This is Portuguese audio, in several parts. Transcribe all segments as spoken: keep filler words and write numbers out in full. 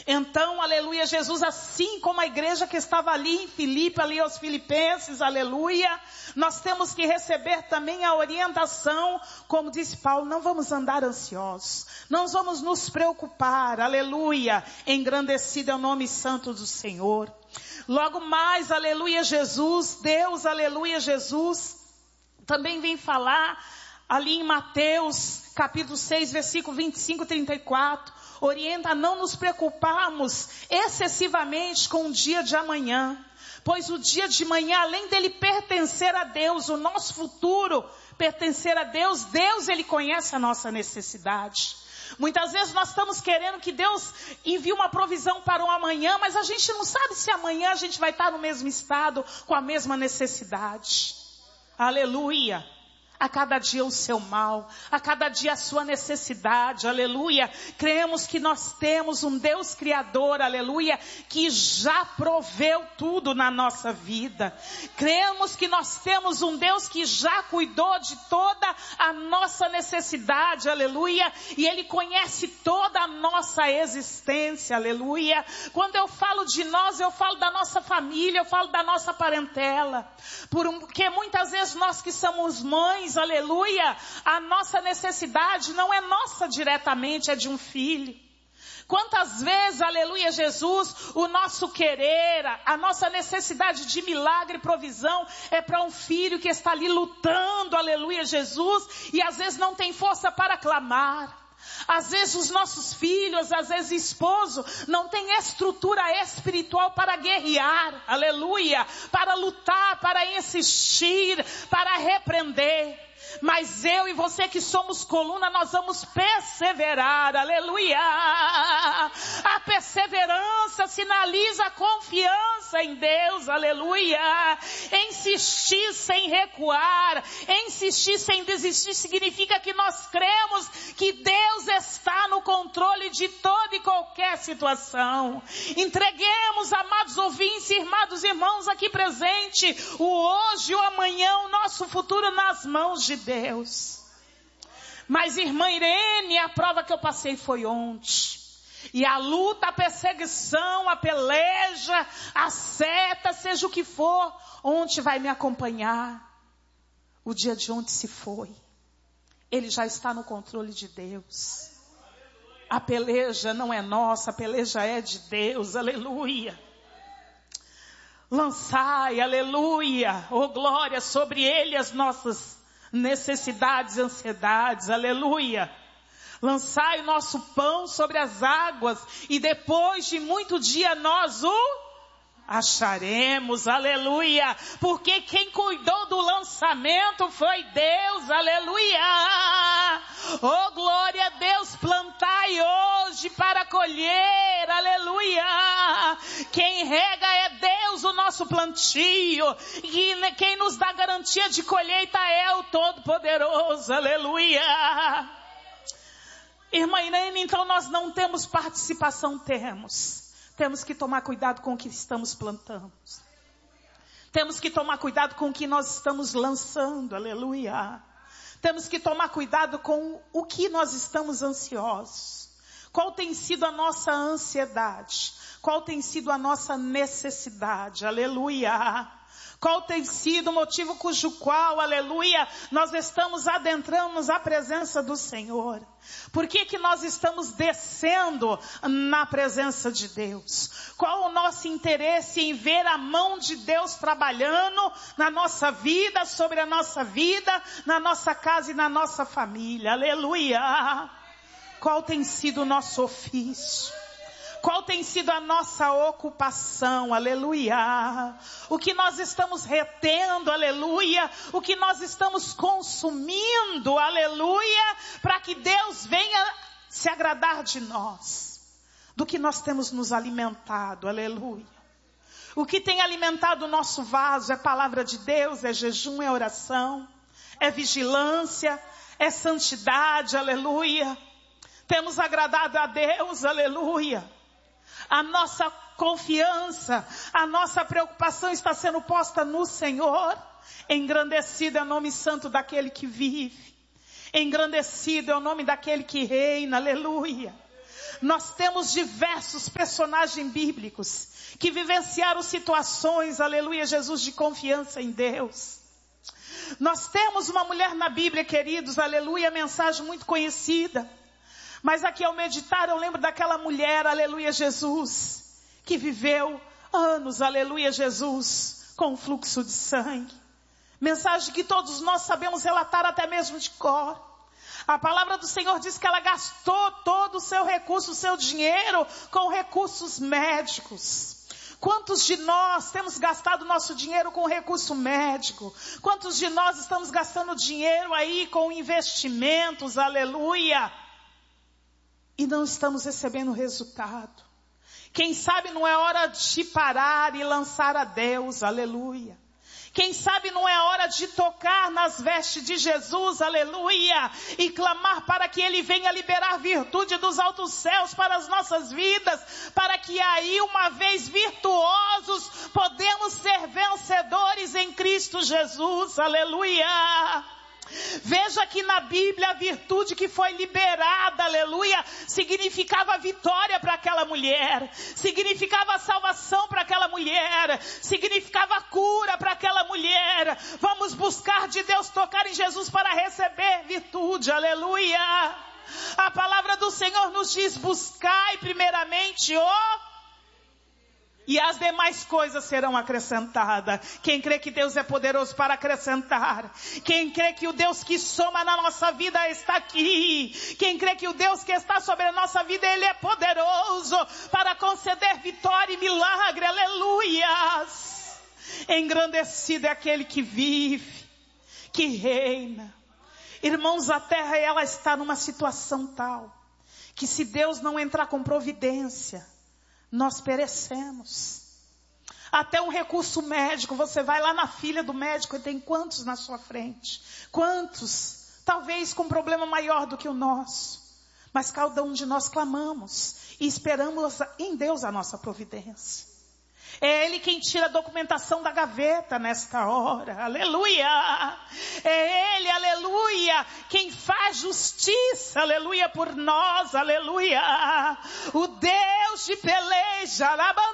Então, aleluia, Jesus, assim como a igreja que estava ali em Filipe, ali aos filipenses, aleluia, nós temos que receber também a orientação, como disse Paulo, não vamos andar ansiosos, não vamos nos preocupar, aleluia, engrandecido é o nome santo do Senhor. Logo mais, aleluia, Jesus, Deus, aleluia, Jesus, também vem falar ali em Mateus, capítulo seis, versículo vinte e cinco, trinta e quatro, orienta a não nos preocuparmos excessivamente com o dia de amanhã, pois o dia de manhã, além dele pertencer a Deus, o nosso futuro pertencer a Deus, Deus ele conhece a nossa necessidade. Muitas vezes nós estamos querendo que Deus envie uma provisão para o amanhã, mas a gente não sabe se amanhã a gente vai estar no mesmo estado, com a mesma necessidade. Aleluia. A cada dia o seu mal, a cada dia a sua necessidade, aleluia. Cremos que nós temos um Deus Criador, aleluia, que já proveu tudo na nossa vida. Cremos que nós temos um Deus que já cuidou de toda a nossa necessidade, aleluia. E Ele conhece toda a nossa existência, aleluia. Quando eu falo de nós, eu falo da nossa família, eu falo da nossa parentela. Porque muitas vezes nós que somos mães, aleluia, a nossa necessidade não é nossa diretamente, é de um filho. Quantas vezes, aleluia, Jesus, o nosso querer, a nossa necessidade de milagre e provisão é para um filho que está ali lutando, aleluia, Jesus, e às vezes não tem força para clamar. Às vezes os nossos filhos, às vezes esposo, não tem estrutura espiritual para guerrear, aleluia, para lutar, para insistir, para repreender. Mas eu e você que somos coluna, nós vamos perseverar, aleluia. A perseverança sinaliza a confiança em Deus, aleluia. Insistir sem recuar, insistir sem desistir, significa que nós cremos que Deus está no controle de toda e qualquer situação. Entreguemos, amados ouvintes e amados irmãos aqui presentes, o hoje, o amanhã, o nosso futuro nas mãos de Deus. Mas irmã Irene, a prova que eu passei foi ontem. E a luta, a perseguição, a peleja, a seta, seja o que for, ontem vai me acompanhar. O dia de ontem se foi. Ele já está no controle de Deus. A peleja não é nossa, a peleja é de Deus, aleluia. Lançai, aleluia, oh glória, sobre ele as nossas necessidades e ansiedades, aleluia. Lançai o nosso pão sobre as águas e depois de muito dia nós o acharemos, aleluia. Porque quem cuidou do lançamento foi Deus, aleluia. Oh glória a Deus, plantai hoje para colher, aleluia. Quem rega é Deus, o nosso plantio. E quem nos dá garantia de colheita é o Todo-Poderoso, aleluia. Irmã Irene, então nós não temos participação, temos. Temos que tomar cuidado com o que estamos plantando. Temos que tomar cuidado com o que nós estamos lançando, aleluia. Temos que tomar cuidado com o que nós estamos ansiosos. Qual tem sido a nossa ansiedade? Qual tem sido a nossa necessidade? Aleluia. Qual tem sido o motivo cujo qual, aleluia, nós estamos adentrando a presença do Senhor? Por que que nós estamos descendo na presença de Deus? Qual o nosso interesse em ver a mão de Deus trabalhando na nossa vida, sobre a nossa vida, na nossa casa e na nossa família? Aleluia! Qual tem sido o nosso ofício? Qual tem sido a nossa ocupação, aleluia? O que nós estamos retendo, aleluia? O que nós estamos consumindo, aleluia? Para que Deus venha se agradar de nós. Do que nós temos nos alimentado, aleluia? O que tem alimentado o nosso vaso é palavra de Deus, é jejum, é oração, é vigilância, é santidade, aleluia? Temos agradado a Deus, aleluia? A nossa confiança, a nossa preocupação está sendo posta no Senhor. Engrandecido é o nome santo daquele que vive. Engrandecido é o nome daquele que reina, aleluia. Nós temos diversos personagens bíblicos que vivenciaram situações, aleluia, Jesus, de confiança em Deus. Nós temos uma mulher na Bíblia, queridos, aleluia, mensagem muito conhecida. Mas aqui ao meditar eu lembro daquela mulher, aleluia, Jesus, que viveu anos, aleluia, Jesus, com fluxo de sangue. Mensagem que todos nós sabemos relatar até mesmo de cor. A palavra do Senhor diz que ela gastou todo o seu recurso, o seu dinheiro, com recursos médicos. Quantos de nós temos gastado nosso dinheiro com recurso médico? Quantos de nós estamos gastando dinheiro aí com investimentos, aleluia, e não estamos recebendo resultado? Quem sabe não é hora de parar e lançar a Deus, aleluia. Quem sabe não é hora de tocar nas vestes de Jesus, aleluia, e clamar para que Ele venha liberar virtude dos altos céus para as nossas vidas, para que aí, uma vez virtuosos, podemos ser vencedores em Cristo Jesus, aleluia. Veja que na Bíblia a virtude que foi liberada, aleluia, significava vitória para aquela mulher, significava salvação para aquela mulher, significava cura para aquela mulher. Vamos buscar de Deus, tocar em Jesus para receber virtude, aleluia. A palavra do Senhor nos diz: buscai primeiramente o... e as demais coisas serão acrescentadas. Quem crê que Deus é poderoso para acrescentar. Quem crê que o Deus que soma na nossa vida está aqui. Quem crê que o Deus que está sobre a nossa vida, Ele é poderoso para conceder vitória e milagre. Aleluias. Engrandecido é aquele que vive, que reina. Irmãos, a terra, ela está numa situação tal que se Deus não entrar com providência, nós perecemos. Até um recurso médico, você vai lá na fila do médico e tem quantos na sua frente? Quantos? Talvez com um problema maior do que o nosso. Mas cada um de nós clamamos e esperamos em Deus a nossa providência. É Ele quem tira a documentação da gaveta nesta hora, aleluia. É Ele, aleluia, quem faz justiça, aleluia, por nós, aleluia. O Deus de peleja,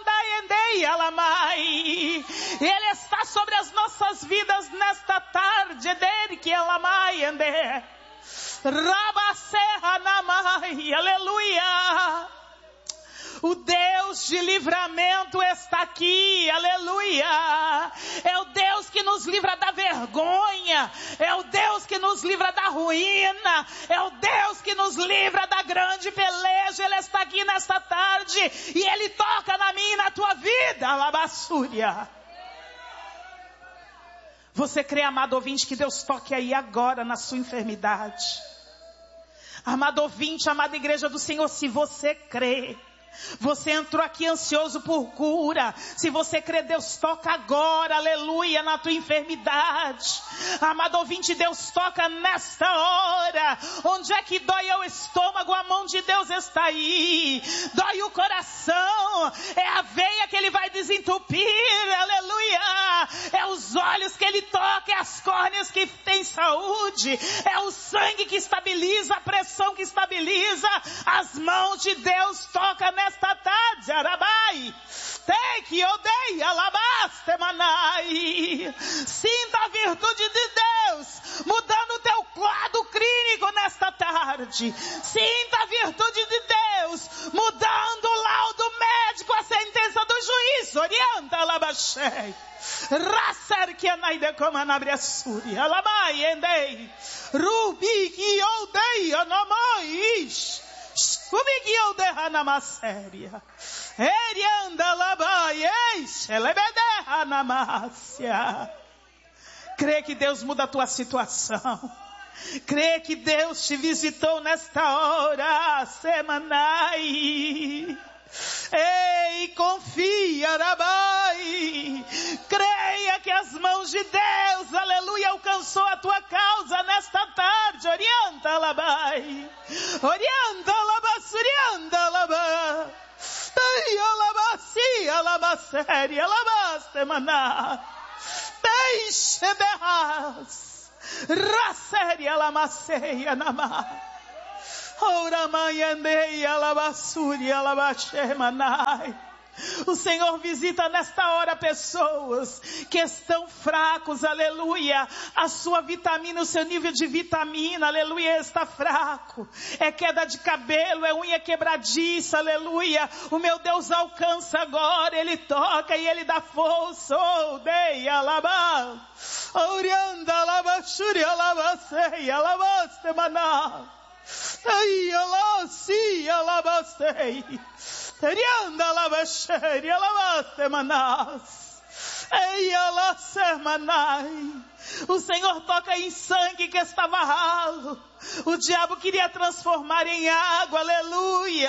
Ele está sobre as nossas vidas nesta tarde, que aleluia. O Deus de livramento está aqui, aleluia. É o Deus que nos livra da vergonha, é o Deus que nos livra da ruína, é o Deus que nos livra da grande peleja. Ele está aqui nesta tarde e Ele toca na minha e na tua vida, alabaçúria. Você crê, amado ouvinte, que Deus toque aí agora na sua enfermidade? Amado ouvinte, amada igreja do Senhor, se você crê, você entrou aqui ansioso por cura. Se você crê, Deus toca agora, aleluia, na tua enfermidade. Amado ouvinte, Deus toca nesta hora. Onde é que dói o estômago? A mão de Deus está aí. Dói o coração, é a veia que Ele vai desentupir, aleluia. É os olhos que Ele toca, é as córneas que tem saúde, é o sangue que estabiliza, a pressão que estabiliza. As mãos de Deus tocam nesta Esta tarde, arabai, te que odeia, alabaste, manai. Sinta a virtude de Deus mudando o teu quadro clínico nesta tarde. Sinta a virtude de Deus mudando o laudo médico, a sentença do juiz. Orienta, alabachei. Racer que anaide como anabriassuri, alabai, endei. Rubi que odeia, namais. Subiguiu derra na séria. Erianda labai, elebederra na mácia. Crê que Deus muda a tua situação. Crê que Deus te visitou nesta hora, semanai. Ei, confia, Rabai. Creia que as mãos de Deus, aleluia, alcançou a tua causa nesta tarde. Orienta, Labai. Orienta, Labas, orienta, Labas. Ei, Alabasi, Alabaseri, Alabaste, maná. Deixe berras. Raseri, Alamaceia, namá. Ora manhandei alabassuri alabaxemanai. O Senhor visita nesta hora pessoas que estão fracos, aleluia. A sua vitamina, o seu nível de vitamina, aleluia, está fraco. É queda de cabelo, é unha quebradiça, aleluia. O meu Deus alcança agora, Ele toca e Ele dá força. Oh, dei, alabá. Orianda, alabachuri, alabacei, alabaste, maná. Ai, alasi, alabacei. Terianda alabasheri alabaste manás. Ei, alaste manai. O Senhor toca em sangue que estava ralo. O diabo queria transformar em água, aleluia.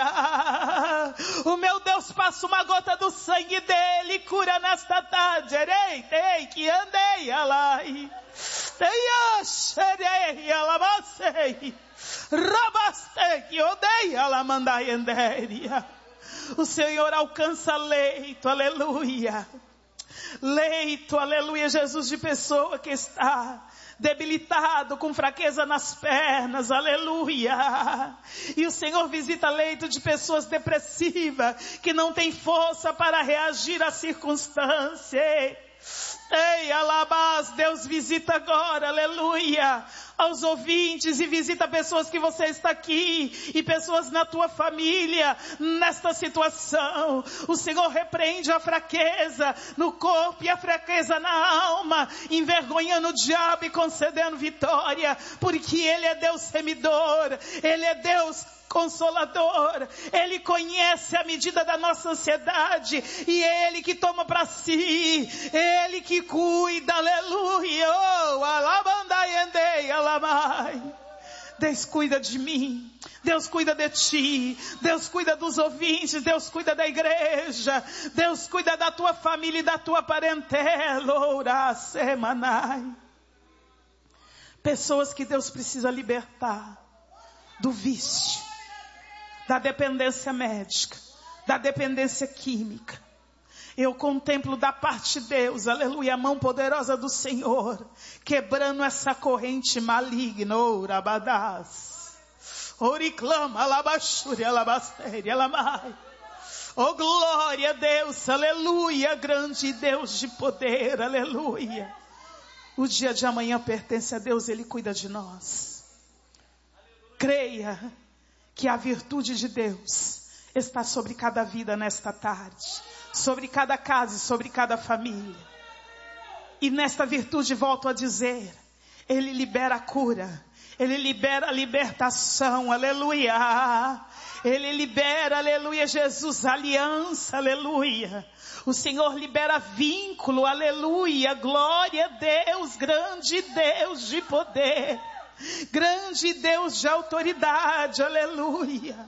O meu Deus passa uma gota do sangue dele e cura nesta tarde. Erei, tei, que andei, alai. Tei, axerei, alabacei. Rabaste, que odeia, alamandai, enderia. O Senhor alcança leito, aleluia. Leito, aleluia, Jesus, de pessoa que está debilitado, com fraqueza nas pernas, aleluia. E o Senhor visita leito de pessoas depressivas, que não tem força para reagir às circunstâncias. Ei, alabás, Deus visita agora, aleluia, aos ouvintes e visita pessoas que você está aqui e pessoas na tua família, nesta situação. O Senhor repreende a fraqueza no corpo e a fraqueza na alma, envergonhando o diabo e concedendo vitória, porque Ele é Deus remidor, Ele é Deus Consolador. Ele conhece a medida da nossa ansiedade e é Ele que toma para si, Ele que cuida, aleluia. Oh, alabandai andei, alamai. Deus cuida de mim, Deus cuida de ti, Deus cuida dos ouvintes, Deus cuida da igreja, Deus cuida da tua família e da tua parentela. Ora semanai. Pessoas que Deus precisa libertar do vício, da dependência médica, da dependência química. Eu contemplo da parte de Deus, aleluia, a mão poderosa do Senhor, quebrando essa corrente maligna. Orabadás, oriclama, alabachuri, alabasteri, alamai. Oh, glória a Deus, aleluia, grande Deus de poder, aleluia. O dia de amanhã pertence a Deus, Ele cuida de nós. Creia que a virtude de Deus está sobre cada vida nesta tarde, sobre cada casa e sobre cada família. E nesta virtude, volto a dizer, Ele libera a cura, Ele libera a libertação, aleluia. Ele libera, aleluia, Jesus, aliança, aleluia. O Senhor libera vínculo, aleluia, glória a Deus, grande Deus de poder. Grande Deus de autoridade, aleluia.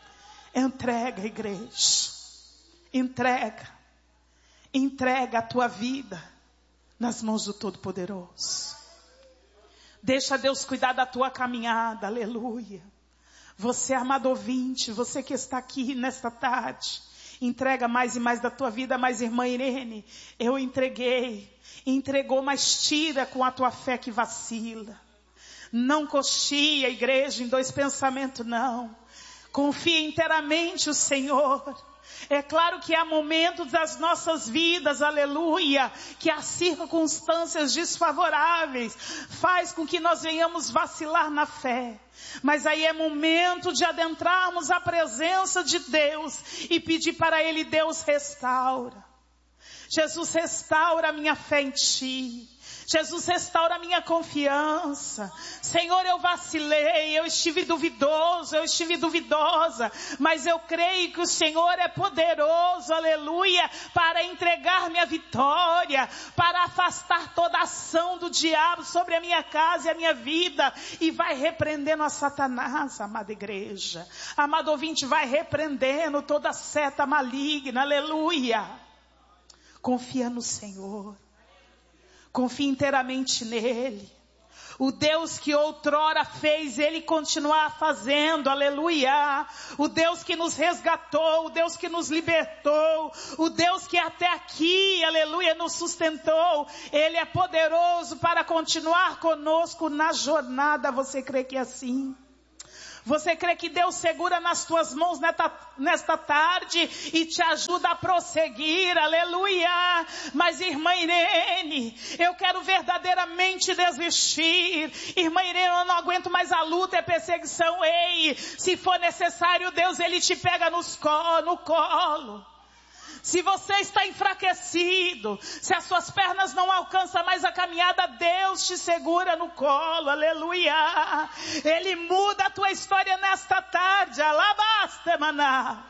Entrega, igreja, entrega, entrega a tua vida nas mãos do Todo-Poderoso. Deixa Deus cuidar da tua caminhada, aleluia. Você, amado ouvinte, você que está aqui nesta tarde, entrega mais e mais da tua vida. Mas irmã Irene, eu entreguei, entregou, mas tira com a tua fé que vacila. Não coxia a igreja em dois pensamentos, não. Confia inteiramente o Senhor. É claro que há momentos das nossas vidas, aleluia, que as circunstâncias desfavoráveis faz com que nós venhamos vacilar na fé. Mas aí é momento de adentrarmos a presença de Deus e pedir para Ele: Deus, restaura. Jesus, restaura a minha fé em Ti. Jesus, restaura a minha confiança. Senhor, eu vacilei, eu estive duvidoso, eu estive duvidosa, mas eu creio que o Senhor é poderoso, aleluia, para entregar minha vitória, para afastar toda a ação do diabo sobre a minha casa e a minha vida, e vai repreendendo a Satanás, amada igreja. Amado ouvinte, vai repreendendo toda seta maligna, aleluia. Confia no Senhor. Confie inteiramente nele. O Deus que outrora fez, Ele continuar fazendo, aleluia. O Deus que nos resgatou, o Deus que nos libertou, o Deus que até aqui, aleluia, nos sustentou. Ele é poderoso para continuar conosco na jornada. Você crê que é assim? Você crê que Deus segura nas tuas mãos nesta, nesta tarde e te ajuda a prosseguir, aleluia. Mas irmã Irene, eu quero verdadeiramente desistir. Irmã Irene, eu não aguento mais a luta e a perseguição. Ei, se for necessário, Deus, Ele te pega nos co- no colo. Se você está enfraquecido, se as suas pernas não alcançam mais a caminhada, Deus te segura no colo, aleluia. Ele muda a tua história nesta tarde, alabaste, maná.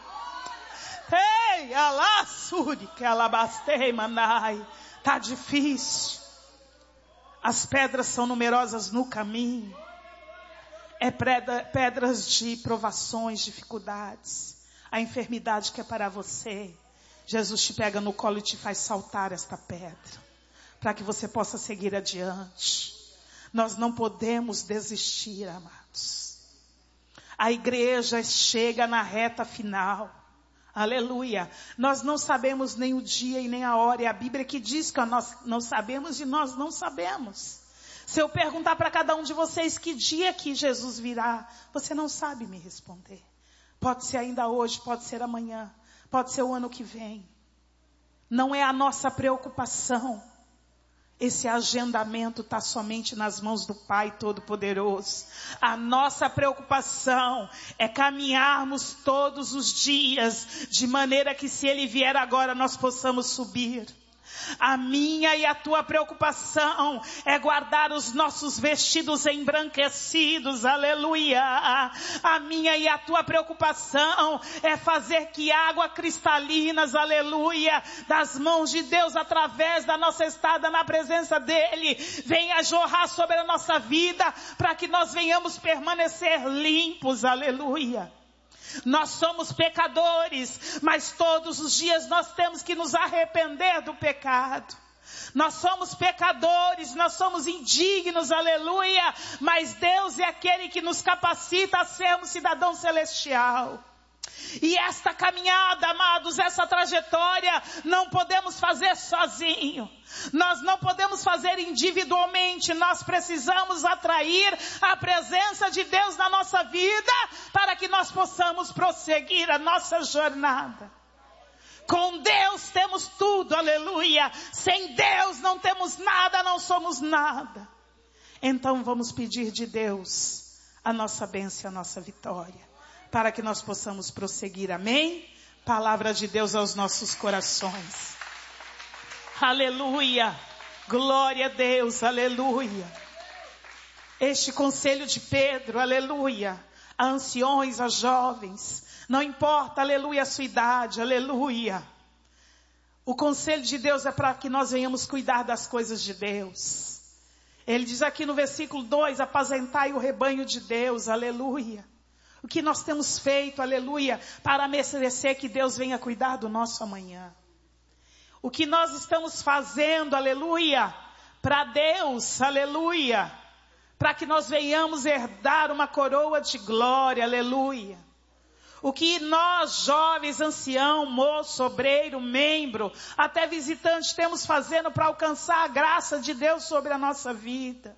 Ei, alassuri, que alabastei, manai. Tá difícil. As pedras são numerosas no caminho. É pedra, pedras de provações, dificuldades. A enfermidade que é para você. Jesus te pega no colo e te faz saltar esta pedra, para que você possa seguir adiante. Nós não podemos desistir, amados. A igreja chega na reta final. Aleluia. Nós não sabemos nem o dia e nem a hora. É a Bíblia que diz que nós não sabemos e nós não sabemos. Se eu perguntar para cada um de vocês que dia que Jesus virá, você não sabe me responder. Pode ser ainda hoje, pode ser amanhã. Pode ser o ano que vem. Não é a nossa preocupação. Esse agendamento está somente nas mãos do Pai Todo-Poderoso. A nossa preocupação é caminharmos todos os dias, de maneira que se Ele vier agora nós possamos subir. A minha e a tua preocupação é guardar os nossos vestidos embranquecidos, aleluia. A minha e a tua preocupação é fazer que água cristalinas, aleluia, das mãos de Deus através da nossa estada na presença dEle, venha jorrar sobre a nossa vida, para que nós venhamos permanecer limpos, aleluia. Nós somos pecadores, mas todos os dias nós temos que nos arrepender do pecado. Nós somos pecadores, nós somos indignos, aleluia, mas Deus é aquele que nos capacita a sermos cidadão celestial. E esta caminhada, amados, essa trajetória, não podemos fazer sozinho. Nós não podemos fazer individualmente. Nós precisamos atrair a presença de Deus na nossa vida para que nós possamos prosseguir a nossa jornada. Com Deus temos tudo, aleluia. Sem Deus não temos nada, não somos nada. Então vamos pedir de Deus a nossa bênção, a nossa vitória, para que nós possamos prosseguir, amém? Palavra de Deus aos nossos corações. Aleluia, glória a Deus, aleluia. Este conselho de Pedro, aleluia, a anciões, a jovens, não importa, aleluia, a sua idade, aleluia. O conselho de Deus é para que nós venhamos cuidar das coisas de Deus. Ele diz aqui no versículo dois, apazentai o rebanho de Deus, aleluia. O que nós temos feito, aleluia, para merecer que Deus venha cuidar do nosso amanhã. O que nós estamos fazendo, aleluia, para Deus, aleluia, para que nós venhamos herdar uma coroa de glória, aleluia. O que nós, jovens, ancião, moço, obreiro, membro, até visitante, temos fazendo para alcançar a graça de Deus sobre a nossa vida.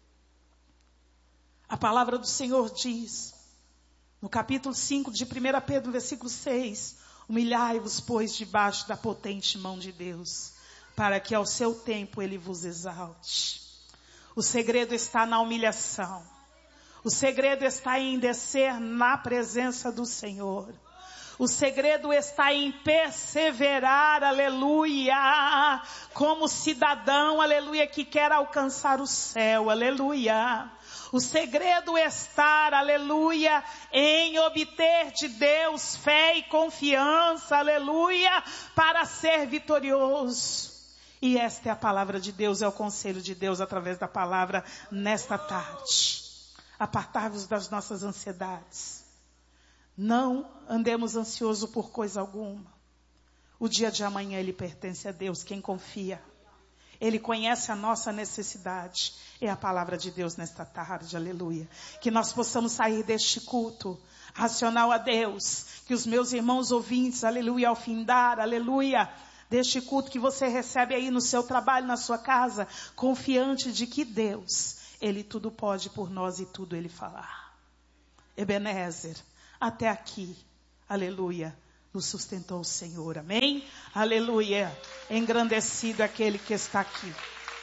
A palavra do Senhor diz, no capítulo cinco de primeira Pedro, versículo seis, humilhai-vos, pois, debaixo da potente mão de Deus, para que ao seu tempo Ele vos exalte. O segredo está na humilhação. O segredo está em descer na presença do Senhor. O segredo está em perseverar, aleluia, como cidadão, aleluia, que quer alcançar o céu, aleluia. O segredo está, aleluia, em obter de Deus fé e confiança, aleluia, para ser vitorioso. E esta é a palavra de Deus, é o conselho de Deus através da palavra nesta tarde. Apartar-vos das nossas ansiedades. Não andemos ansiosos por coisa alguma. O dia de amanhã ele pertence a Deus, quem confia. Ele conhece a nossa necessidade. É a palavra de Deus nesta tarde, aleluia. Que nós possamos sair deste culto racional a Deus. Que os meus irmãos ouvintes, aleluia, ao findar, aleluia, deste culto que você recebe aí no seu trabalho, na sua casa, confiante de que Deus, Ele tudo pode por nós e tudo Ele falar. Ebenezer, até aqui, aleluia, nos sustentou o Senhor, amém? Aleluia, engrandecido aquele que está aqui.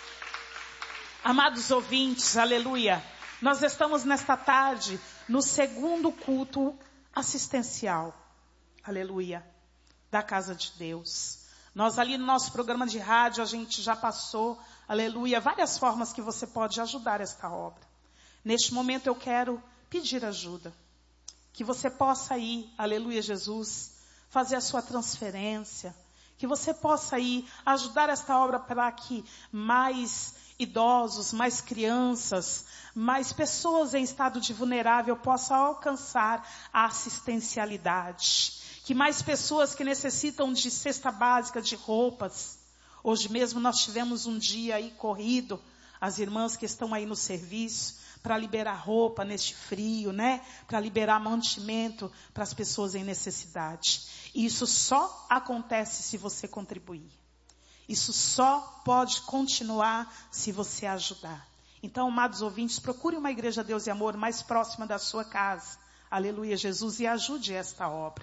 Amados ouvintes, aleluia, nós estamos nesta tarde no segundo culto assistencial, aleluia, da casa de Deus. Nós ali no nosso programa de rádio, a gente já passou, aleluia, várias formas que você pode ajudar esta obra. Neste momento eu quero pedir ajuda, que você possa ir, aleluia Jesus, fazer a sua transferência, que você possa ir ajudar esta obra para que mais idosos, mais crianças, mais pessoas em estado de vulnerável possam alcançar a assistencialidade. Que mais pessoas que necessitam de cesta básica, de roupas. Hoje mesmo nós tivemos um dia aí corrido, as irmãs que estão aí no serviço, para liberar roupa neste frio, né? Para liberar mantimento para as pessoas em necessidade. E isso só acontece se você contribuir. Isso só pode continuar se você ajudar. Então, amados ouvintes, procure uma igreja Deus e Amor mais próxima da sua casa. Aleluia, Jesus, e ajude esta obra.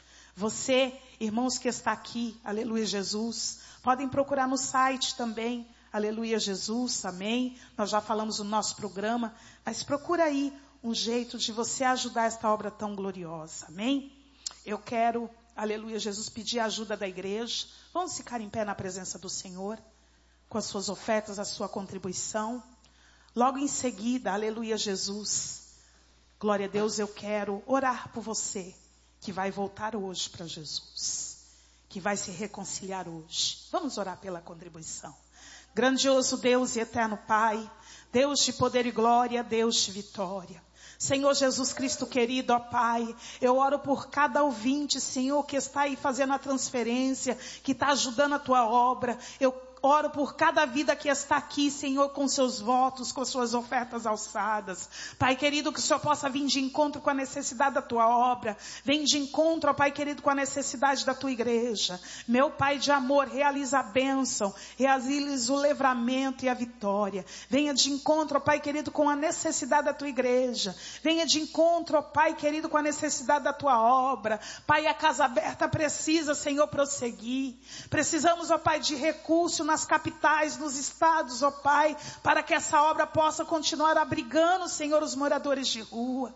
Você, irmãos que está aqui, aleluia, Jesus, podem procurar no site também, aleluia, Jesus, amém. Nós já falamos no nosso programa, mas procura aí um jeito de você ajudar esta obra tão gloriosa, amém? Eu quero, aleluia, Jesus, pedir a ajuda da igreja. Vamos ficar em pé na presença do Senhor, com as suas ofertas, a sua contribuição. Logo em seguida, aleluia, Jesus, glória a Deus, eu quero orar por você, que vai voltar hoje para Jesus, que vai se reconciliar hoje. Vamos orar pela contribuição. Grandioso Deus e eterno Pai, Deus de poder e glória, Deus de vitória. Senhor Jesus Cristo querido, ó Pai, eu oro por cada ouvinte, Senhor, que está aí fazendo a transferência, que está ajudando a tua obra. Eu oro por cada vida que está aqui, Senhor, com seus votos, com suas ofertas alçadas. Pai querido, que o Senhor possa vir de encontro com a necessidade da tua obra. Vem de encontro, ó Pai querido, com a necessidade da tua igreja. Meu Pai de amor, realiza a bênção, realiza o livramento e a vitória. Venha de encontro, ó Pai querido, com a necessidade da tua igreja. Venha de encontro, ó Pai querido, com a necessidade da tua obra. Pai, a casa aberta precisa, Senhor, prosseguir. Precisamos, ó Pai, de recurso na nas capitais, nos estados, ó Pai, para que essa obra possa continuar abrigando, Senhor, os moradores de rua.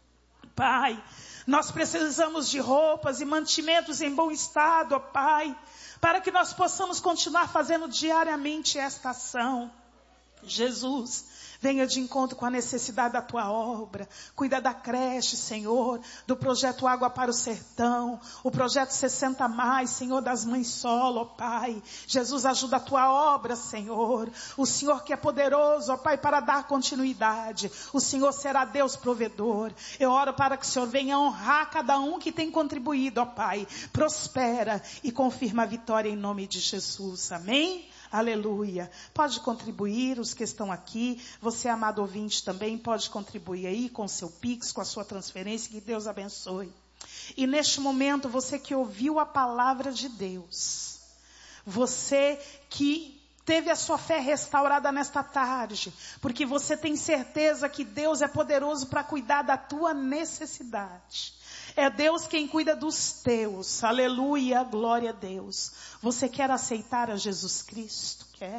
Pai, nós precisamos de roupas e mantimentos em bom estado, ó Pai, para que nós possamos continuar fazendo diariamente esta ação. Jesus, venha de encontro com a necessidade da tua obra. Cuida da creche, Senhor, do projeto Água para o Sertão, o projeto sessenta mais, Senhor, das mães solo, ó Pai. Jesus, ajuda a tua obra, Senhor. O Senhor que é poderoso, ó Pai, para dar continuidade. O Senhor será Deus provedor. Eu oro para que o Senhor venha honrar cada um que tem contribuído, ó Pai. Prospera e confirma a vitória em nome de Jesus. Amém? Aleluia. Pode contribuir, os que estão aqui. Você, amado ouvinte, também pode contribuir aí com o seu Pix, com a sua transferência. Que Deus abençoe. E neste momento, você que ouviu a palavra de Deus, você que teve a sua fé restaurada nesta tarde, porque você tem certeza que Deus é poderoso para cuidar da tua necessidade. É Deus quem cuida dos teus. Aleluia, glória a Deus. Você quer aceitar a Jesus Cristo? Quer?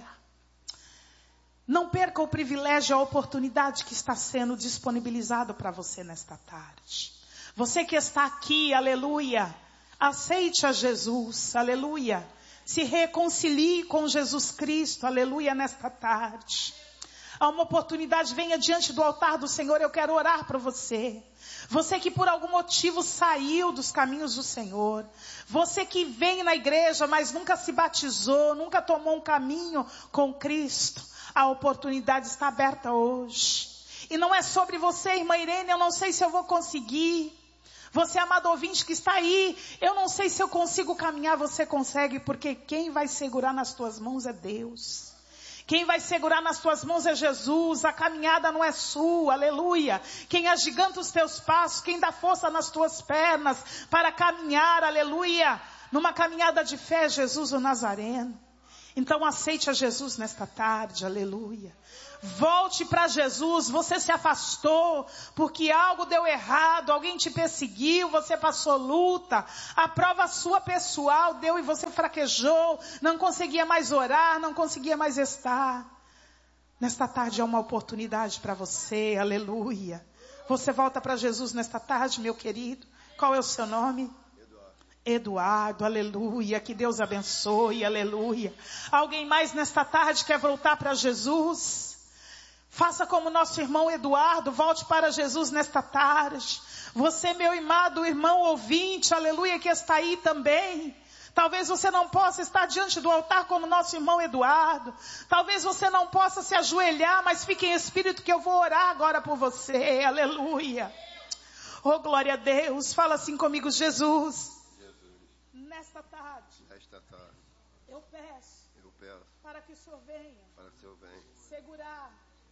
Não perca o privilégio, a oportunidade que está sendo disponibilizado para você nesta tarde. Você que está aqui, aleluia, aceite a Jesus, aleluia. Se reconcilie com Jesus Cristo, aleluia, nesta tarde. Há uma oportunidade, venha diante do altar do Senhor, eu quero orar para você. Você que por algum motivo saiu dos caminhos do Senhor. Você que vem na igreja, mas nunca se batizou, nunca tomou um caminho com Cristo. A oportunidade está aberta hoje. E não é sobre você, irmã Irene, eu não sei se eu vou conseguir. Você, amado ouvinte que está aí, eu não sei se eu consigo caminhar, você consegue, porque quem vai segurar nas tuas mãos é Deus. Quem vai segurar nas tuas mãos é Jesus. A caminhada não é sua, aleluia. Quem agiganta os teus passos, quem dá força nas tuas pernas para caminhar, aleluia, numa caminhada de fé é Jesus o Nazareno. Então aceite a Jesus nesta tarde, aleluia. Volte para Jesus, você se afastou porque algo deu errado, alguém te perseguiu, você passou luta, a prova sua pessoal deu e você fraquejou, não conseguia mais orar, não conseguia mais estar. Nesta tarde é uma oportunidade para você, aleluia. Você volta para Jesus nesta tarde, meu querido. Qual é o seu nome? Eduardo, aleluia, que Deus abençoe, aleluia. Alguém mais nesta tarde quer voltar para Jesus? Faça como nosso irmão Eduardo, volte para Jesus nesta tarde. Você, meu amado irmão ouvinte, aleluia, que está aí também. Talvez você não possa estar diante do altar como nosso irmão Eduardo. Talvez você não possa se ajoelhar, mas fique em espírito que eu vou orar agora por você, aleluia. Oh, glória a Deus, fala assim comigo, Jesus. Nesta tarde, Nesta tarde, eu peço, eu peço para que o Senhor venha, para que o Senhor venha segurar,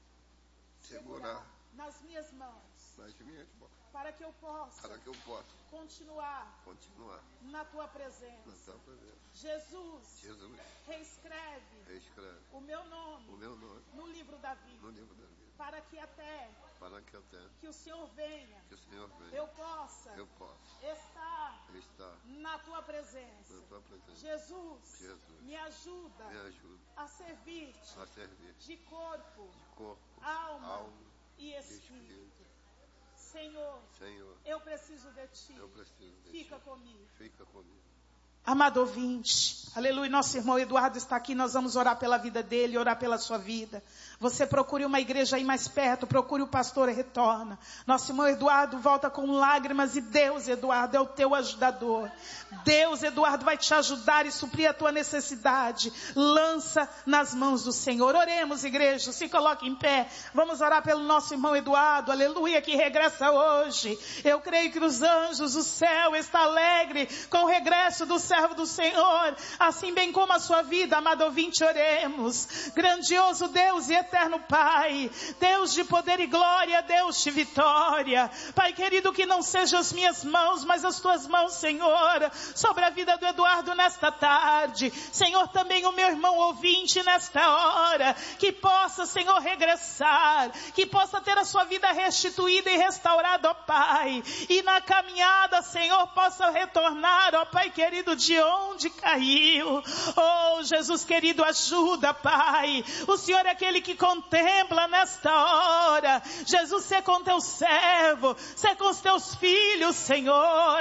segurar nas minhas mãos, nas minhas mãos, para que eu possa, para que eu possa continuar, continuar na tua na presença. tua presença. Jesus, Jesus, reescreve reescreve o meu nome o meu nome no livro da vida, no livro da vida, para que até para que eu tenha, que o Senhor venha, que o Senhor venha, eu possa eu possa estar estar na tua presença. na tua presença. Jesus, Jesus, me ajuda me ajuda a servir-te a servir de corpo, de corpo, alma, alma e e espírito. espírito. Senhor, Senhor, eu preciso de ti. eu preciso de Fica ti. comigo. Fica comigo. Amado ouvinte, aleluia, nosso irmão Eduardo está aqui, nós vamos orar pela vida dele, orar pela sua vida. Você procure uma igreja aí mais perto, procure o pastor e retorna. Nosso irmão Eduardo volta com lágrimas e Deus, Eduardo, é o teu ajudador. Deus, Eduardo, vai te ajudar e suprir a tua necessidade. Lança nas mãos do Senhor. Oremos, igreja, se coloque em pé. Vamos orar pelo nosso irmão Eduardo, aleluia, que regressa hoje. Eu creio que os anjos, o céu está alegre com o regresso do servo do Senhor, assim bem como a sua vida, amado ouvinte, oremos. Grandioso Deus e eterno Pai, Deus de poder e glória, Deus de vitória, Pai querido, que não sejam as minhas mãos, mas as tuas mãos, Senhor, sobre a vida do Eduardo nesta tarde, Senhor, também o meu irmão ouvinte nesta hora, que possa, Senhor, regressar, que possa ter a sua vida restituída e restaurada, ó Pai, e na caminhada, Senhor, possa retornar, ó Pai querido, de onde caiu. Oh, Jesus querido, ajuda, Pai. O Senhor é aquele que contempla nesta hora. Jesus, sê com teu servo, sê com os teus filhos, Senhor.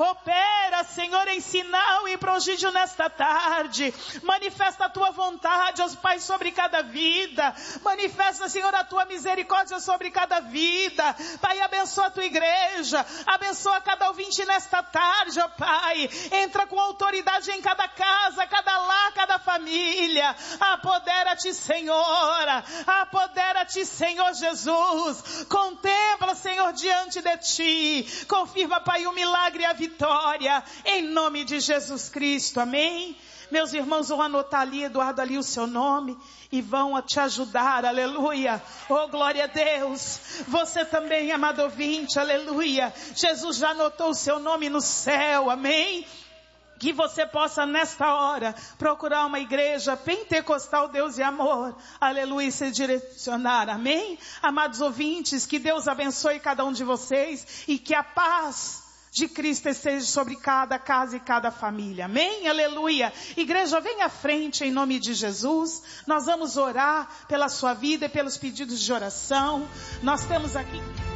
Opera, Senhor, em sinal e prodígio nesta tarde. Manifesta a tua vontade, ó Pai, sobre cada vida. Manifesta, Senhor, a tua misericórdia sobre cada vida. Pai, abençoa a tua igreja. Abençoa cada ouvinte nesta tarde, ó Pai. Entra com autoridade em cada casa, cada lar, cada família. Apodera-te, Senhor. Apodera-te, Senhor Jesus. Contempla, Senhor, diante de ti. Confirma, Pai, o milagre e a vitória. Em nome de Jesus Cristo. Amém? Meus irmãos vão anotar ali, Eduardo, ali o seu nome e vão te ajudar, aleluia. Oh, glória a Deus. Você também, amado ouvinte, aleluia. Jesus já anotou o seu nome no céu, amém? Que você possa nesta hora procurar uma igreja pentecostal, Deus e amor, aleluia, e se direcionar, amém? Amados ouvintes, que Deus abençoe cada um de vocês e que a paz de Cristo esteja sobre cada casa e cada família, amém? Aleluia. Igreja, vem à frente em nome de Jesus. Nós vamos orar pela sua vida e pelos pedidos de oração. Nós temos aqui...